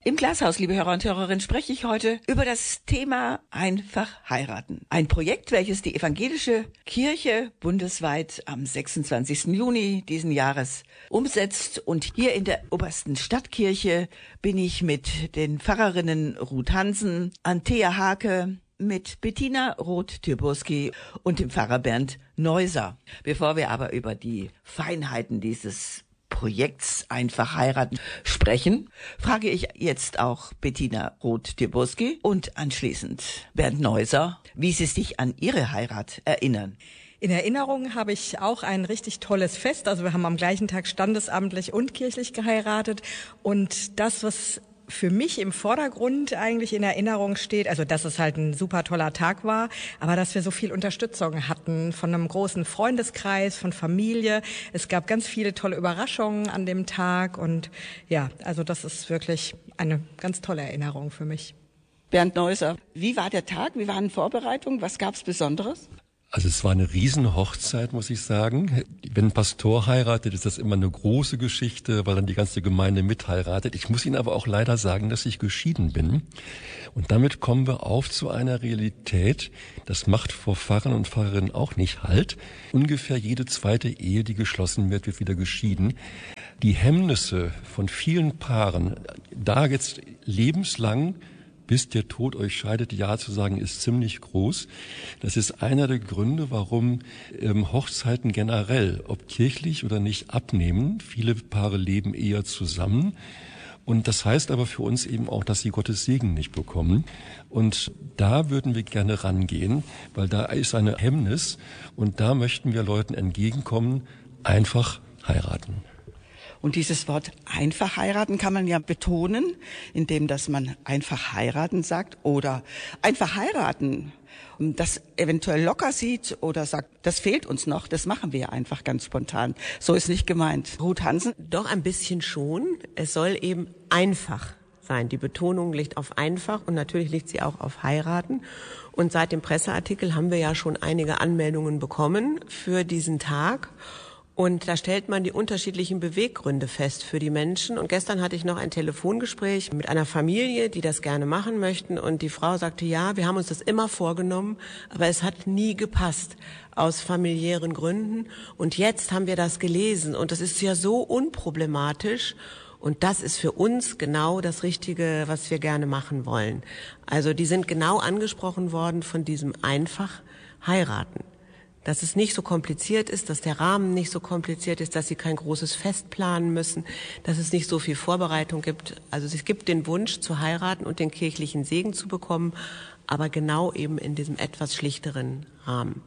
Im Glashaus, liebe Hörer und Hörerinnen, spreche ich heute über das Thema einfach heiraten. Ein Projekt, welches die evangelische Kirche bundesweit am 26. Juni diesen Jahres umsetzt. Und hier in der obersten Stadtkirche bin ich mit den Pfarrerinnen Ruth Hansen, Antea Hake, mit Bettina Roth-Tyrburski und dem Pfarrer Bernd Neuser. Bevor wir aber über die Feinheiten dieses Projekts Einfach heiraten sprechen, frage ich jetzt auch Bettina Roth-Tyrburski und anschließend Bernd Neuser, wie sie sich an ihre Heirat erinnern. In Erinnerung habe ich auch ein richtig tolles Fest. Also wir haben am gleichen Tag standesamtlich und kirchlich geheiratet. Und das, was für mich im Vordergrund eigentlich in Erinnerung steht, also dass es halt ein super toller Tag war, aber dass wir so viel Unterstützung hatten von einem großen Freundeskreis, von Familie. Es gab ganz viele tolle Überraschungen an dem Tag und ja, also das ist wirklich eine ganz tolle Erinnerung für mich. Bernd Neuser, wie war der Tag? Wie waren Vorbereitungen? Was gab's Besonderes? Also es war eine Riesenhochzeit, muss ich sagen. Wenn ein Pastor heiratet, ist das immer eine große Geschichte, weil dann die ganze Gemeinde mitheiratet. Ich muss Ihnen aber auch leider sagen, dass ich geschieden bin. Und damit kommen wir auf zu einer Realität, das macht vor Pfarrern und Pfarrerinnen auch nicht Halt. Ungefähr jede zweite Ehe, die geschlossen wird, wird wieder geschieden. Die Hemmnisse von vielen Paaren, da jetzt lebenslang bis der Tod euch scheidet, Ja zu sagen, ist ziemlich groß. Das ist einer der Gründe, warum Hochzeiten generell, ob kirchlich oder nicht, abnehmen. Viele Paare leben eher zusammen. Und das heißt aber für uns eben auch, dass sie Gottes Segen nicht bekommen. Und da würden wir gerne rangehen, weil da ist eine Hemmnis. Und da möchten wir Leuten entgegenkommen, einfach heiraten. Und dieses Wort einfach heiraten kann man ja betonen, indem dass man einfach heiraten sagt oder einfach heiraten, das eventuell locker sieht oder sagt, das fehlt uns noch, das machen wir einfach ganz spontan. So ist nicht gemeint. Ruth Hansen? Doch ein bisschen schon. Es soll eben einfach sein. Die Betonung liegt auf einfach und natürlich liegt sie auch auf heiraten. Und seit dem Presseartikel haben wir ja schon einige Anmeldungen bekommen für diesen Tag. Und da stellt man die unterschiedlichen Beweggründe fest für die Menschen. Und gestern hatte ich noch ein Telefongespräch mit einer Familie, die das gerne machen möchten. Und die Frau sagte, ja, wir haben uns das immer vorgenommen, aber es hat nie gepasst aus familiären Gründen. Und jetzt haben wir das gelesen und das ist ja so unproblematisch. Und das ist für uns genau das Richtige, was wir gerne machen wollen. Also die sind genau angesprochen worden von diesem einfach heiraten. Dass es nicht so kompliziert ist, dass der Rahmen nicht so kompliziert ist, dass sie kein großes Fest planen müssen, dass es nicht so viel Vorbereitung gibt. Also es gibt den Wunsch zu heiraten und den kirchlichen Segen zu bekommen, aber genau eben in diesem etwas schlichteren Rahmen.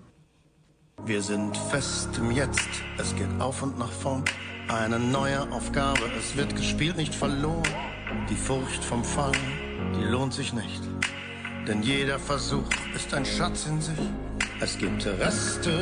Wir sind fest im Jetzt, es geht auf und nach vorn. Eine neue Aufgabe, es wird gespielt, nicht verloren. Die Furcht vom Fall, die lohnt sich nicht, denn jeder Versuch ist ein Schatz in sich. Es gibt Reste